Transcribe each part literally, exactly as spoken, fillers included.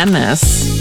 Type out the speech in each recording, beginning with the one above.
and this,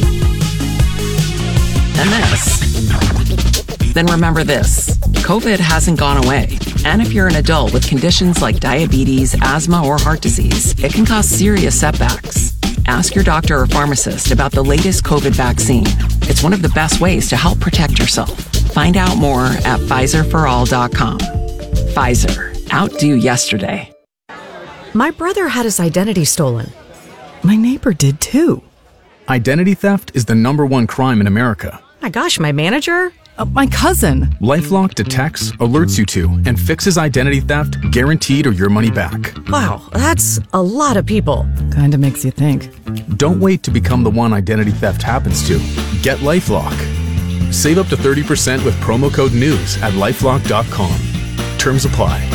and this. Then remember this, COVID hasn't gone away. And if you're an adult with conditions like diabetes, asthma, or heart disease, it can cause serious setbacks. Ask your doctor or pharmacist about the latest COVID vaccine. It's one of the best ways to help protect yourself. Find out more at Pfizer for all dot com. Pfizer. Outdo yesterday. My brother had his identity stolen. My neighbor did too. Identity theft is the number one crime in America. My gosh, my manager? Uh, my cousin. LifeLock detects, alerts you to, and fixes identity theft guaranteed or your money back. Wow, that's a lot of people. Kinda makes you think. Don't wait to become the one identity theft happens to. Get LifeLock. Save up to thirty percent with promo code NEWS at lifelock dot com. Terms apply.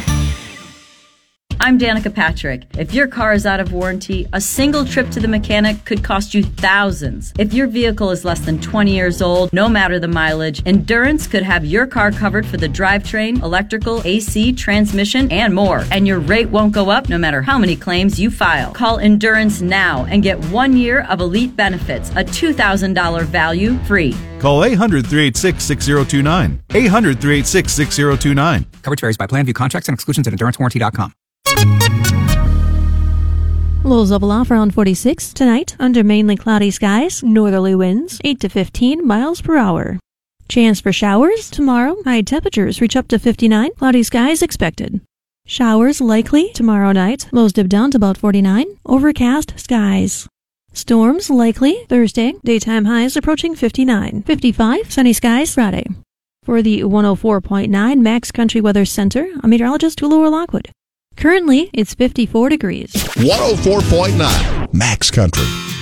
I'm Danica Patrick. If your car is out of warranty, a single trip to the mechanic could cost you thousands. If your vehicle is less than twenty years old, no matter the mileage, Endurance could have your car covered for the drivetrain, electrical, A C, transmission, and more. And your rate won't go up no matter how many claims you file. Call Endurance now and get one year of elite benefits, a two thousand dollars value free. Call eight hundred, three eight six, six zero two nine. eight hundred, three eight six, six zero two nine. Coverage varies by plan, view contracts and exclusions at endurance warranty dot com. Lows level off around forty-six tonight under mainly cloudy skies, northerly winds eight to fifteen miles per hour. Chance for showers tomorrow, high temperatures reach up to fifty-nine, cloudy skies expected. Showers likely tomorrow night, lows dip down to about forty-nine, overcast skies. Storms likely Thursday, daytime highs approaching fifty-nine, fifty-five, sunny skies Friday. For the one oh four point nine Max Country Weather Center, I'm meteorologist Lower Lockwood. Currently, it's fifty-four degrees. one oh four point nine Max Country.